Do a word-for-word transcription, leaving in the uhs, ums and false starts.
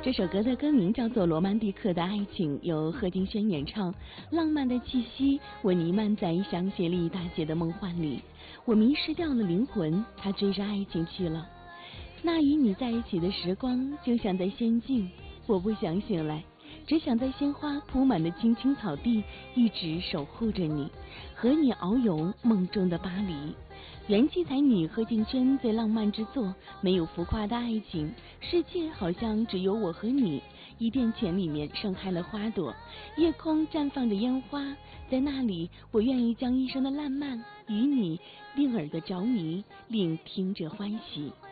这首歌的歌名叫做《罗曼蒂克的爱情》，由贺金轩演唱。浪漫的气息，我弥漫在香榭丽大街的梦幻里，我迷失掉了灵魂，他追着爱情去了。那与你在一起的时光，就像在仙境，我不想醒来，只想在鲜花铺满的青青草地，一直守护着你，和你遨游梦中的巴黎。元气才女贺敬轩最浪漫之作，没有浮夸的爱情，世界好像只有我和你。伊甸泉里面盛开了花朵，夜空绽放着烟花，在那里，我愿意将一生的烂漫与你令耳的着迷，令听者欢喜。